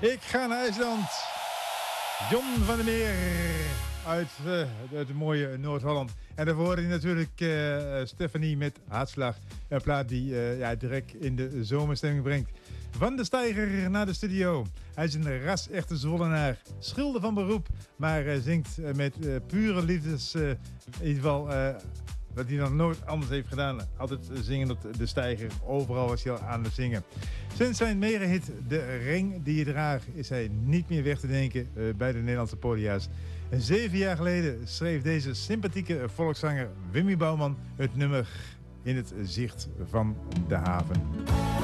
Ik ga naar IJsland. John van der Meer uit het mooie Noord-Holland. En daarvoor hoorde je natuurlijk Stephanie met Hartslag. Een plaat die direct in de zomerstemming brengt. Van de Steiger naar de studio. Hij is een ras-echte Zwollenaar. Schilder van beroep, maar zingt met pure liefdes. In ieder geval wat hij nog nooit anders heeft gedaan. Altijd zingen op de Steiger. Overal was hij al aan het zingen. Sinds zijn megahit De Ring die je draagt is hij niet meer weg te denken bij de Nederlandse podia's. 7 jaar geleden schreef deze sympathieke volkszanger Wimmy Bouwman het nummer In het zicht van de haven.